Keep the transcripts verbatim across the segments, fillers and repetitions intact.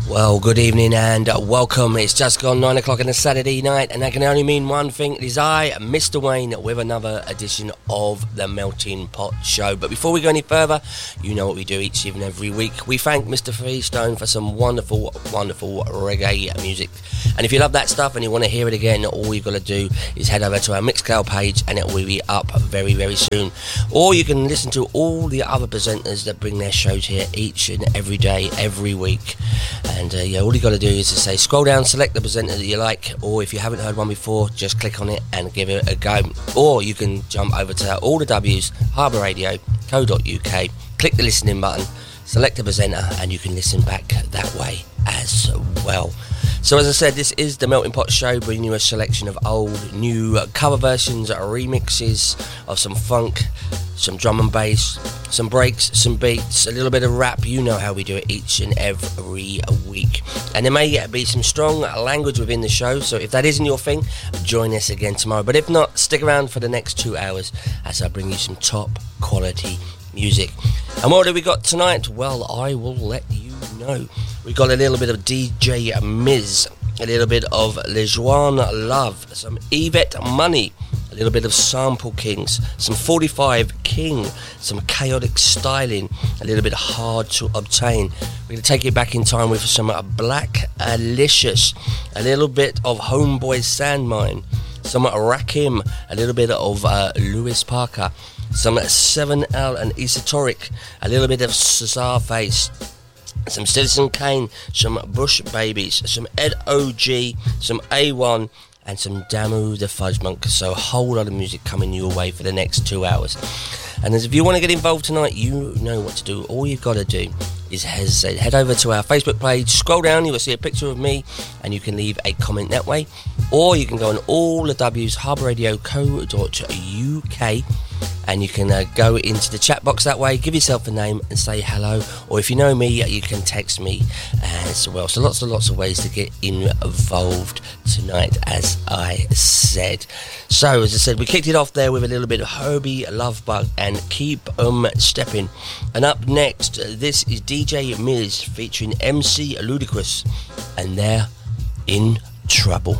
Well, good evening and welcome. It's just gone nine o'clock on a Saturday night, and that can only mean one thing. It is I, Mister Wayne, with another edition of the Melting Pot Show. But before we go any further, you know what we do each and every week. We thank Mister Freestone for some wonderful, wonderful reggae music. And if you love that stuff and you want to hear it again, all you've got to do is head over to our Mixcloud page, and it will be up very, very soon. Or you can listen to all the other presenters that bring their shows here each and every day, every week. And uh, yeah, all you got to do is to say scroll down, select the presenter that you like, or if you haven't heard one before, just click on it and give it a go. Or you can jump over to all the W's, harbour radio co dot U K, click the listening button, select the presenter, and you can listen back that way as well. So as I said, this is the Melting Pot Show, bringing you a selection of old, new cover versions, remixes of some funk, some drum and bass, some breaks, some beats, a little bit of rap. You know how we do it each and every week. And there may be some strong language within the show, so if that isn't your thing, join us again tomorrow. But if not, stick around for the next two hours as I bring you some top quality music. And what do we got tonight? Well, I will let you know. We got a little bit of D J Miz, a little bit of Lejuan Love, some Yvette Money, a little bit of Sample Kings, some forty-five King, some Chaotic Styling, a little bit Hard to Obtain. We're going to take it back in time with some Black Alicious, a little bit of Homeboy Sandmine, some Rakim, a little bit of uh, Lewis Parker, some seven L and Esoteric, a little bit of Cesar Face, some Citizen Kane, some Bush Babies, some Ed O G, some A one, and some Damu the Fudge Monk. So a whole lot of music coming your way for the next two hours. And as if you want to get involved tonight, you know what to do. All you've got to do is head, head over to our Facebook page, scroll down, you will see a picture of me, and you can leave a comment that way. Or you can go on all the W's, harbour radio co dot U K, and you can uh, go into the chat box that way, give yourself a name and say hello. Or if you know me, you can text me as well. So lots and lots of ways to get involved tonight, as I said. So as I said, we kicked it off there with a little bit of Herbie Lovebug and Keep 'em Steppin'. And up next, uh, this is D J Miz featuring M C Ludacris, and they're in trouble.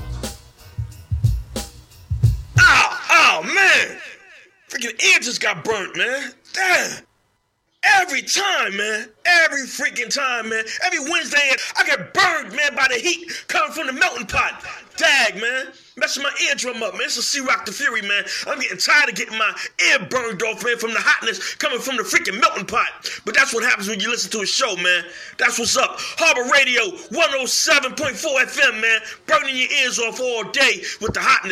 Oh, oh man! Freaking ear just got burnt, man. Damn. Every time, man. Every freaking time, man. Every Wednesday, I get burned, man, by the heat coming from the melting pot. Dag, man. Messing my eardrum up, man. It's a C-Rock the Fury, man. I'm getting tired of getting my ear burned off, man, from the hotness coming from the freaking melting pot. But that's what happens when you listen to a show, man. That's what's up. Harbor Radio, one oh seven point four F M, man. Burning your ears off all day with the hotness.